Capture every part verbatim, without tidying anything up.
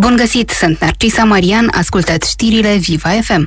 Bun găsit, sunt Narcisa Marian, ascultați știrile Viva F M.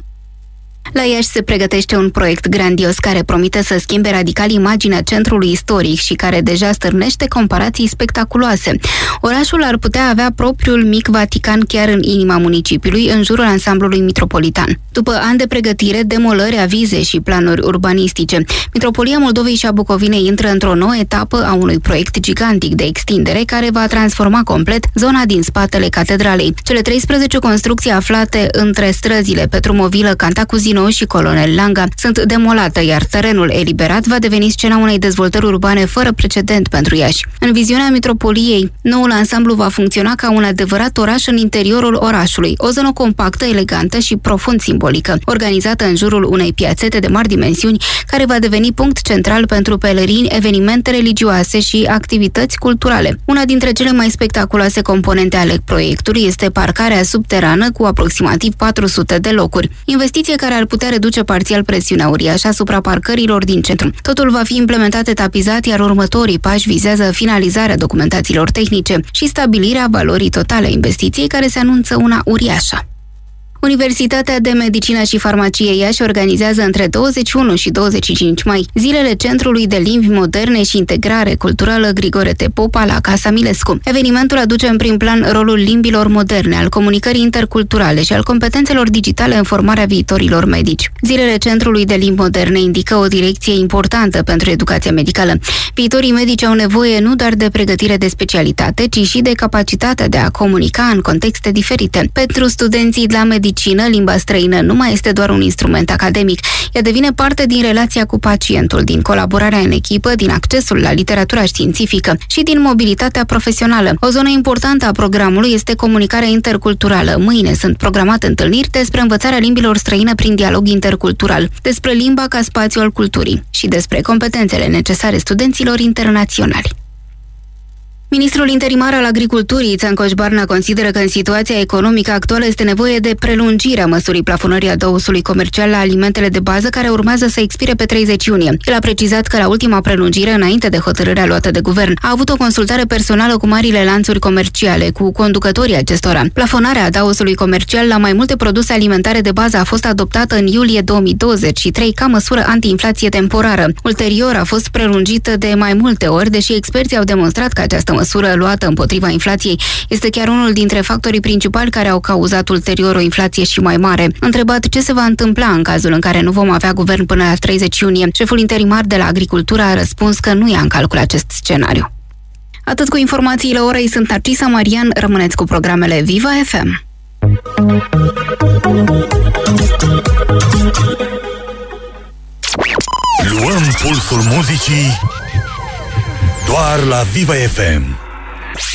La Iași se pregătește un proiect grandios care promite să schimbe radical imaginea centrului istoric și care deja stârnește comparații spectaculoase. Orașul ar putea avea propriul mic Vatican chiar în inima municipiului, în jurul ansamblului mitropolitan. După ani de pregătire, demolări, avize și planuri urbanistice, Mitropolia Moldovei și a Bucovinei intră într-o nouă etapă a unui proiect gigantic de extindere care va transforma complet zona din spatele catedralei. Cele treisprezece construcții aflate între străzile Petrumovilă, Cantacuzino și Colonel Langa sunt demolate, iar terenul eliberat va deveni scena unei dezvoltări urbane fără precedent pentru Iași. În viziunea Mitropoliei, noul ansamblu va funcționa ca un adevărat oraș în interiorul orașului, o zonă compactă, elegantă și profund simbolică, organizată în jurul unei piațete de mari dimensiuni, care va deveni punct central pentru pelerini, evenimente religioase și activități culturale. Una dintre cele mai spectaculoase componente ale proiectului este parcarea subterană cu aproximativ patru sute de locuri, investiție care ar putea reduce parțial presiunea uriașă asupra parcărilor din centru. Totul va fi implementat etapizat, iar următorii pași vizează finalizarea documentațiilor tehnice și stabilirea valorii totale a investiției, care se anunță una uriașă. Universitatea de Medicină și Farmacie Iași organizează între douăzeci și unu și douăzeci și cinci mai Zilele Centrului de Limbi Moderne și Integrare Culturală Grigore T. Popa la Casa Milescu. Evenimentul aduce în prim plan rolul limbilor moderne, al comunicării interculturale și al competențelor digitale în formarea viitorilor medici. Zilele Centrului de Limbi Moderne indică o direcție importantă pentru educația medicală. Viitorii medici au nevoie nu doar de pregătire de specialitate, ci și de capacitatea de a comunica în contexte diferite. Pentru studenții la medicină, limba străină nu mai este doar un instrument academic, ea devine parte din relația cu pacientul, din colaborarea în echipă, din accesul la literatura științifică și din mobilitatea profesională. O zonă importantă a programului este comunicarea interculturală. Mâine sunt programate întâlniri despre învățarea limbilor străine prin dialog intercultural, despre limba ca spațiu al culturii și despre competențele necesare studenților internaționali. Ministrul interimar al Agriculturii, Țancoș Barna, consideră că în situația economică actuală este nevoie de prelungirea măsurii plafonării adăusului comercial la alimentele de bază, care urmează să expire pe treizeci iunie. El a precizat că la ultima prelungire, înainte de hotărârea luată de guvern, a avut o consultare personală cu marile lanțuri comerciale, cu conducătorii acestora. Plafonarea adăusului comercial la mai multe produse alimentare de bază a fost adoptată în iulie două mii douăzeci și trei ca măsură antiinflație temporară. Ulterior a fost prelungită de mai multe ori, deși experții au demonstrat că această măsură luată împotriva inflației este chiar unul dintre factorii principali care au cauzat ulterior o inflație și mai mare. Întrebat ce se va întâmpla în cazul în care nu vom avea guvern până la treizeci iunie, șeful interimar de la Agricultură a răspuns că nu ia în calcul acest scenariu. Atât cu informațiile orei, sunt Narcisa Marian, rămâneți cu programele Viva F M. Luăm pulsul muzicii doar la Viva F M.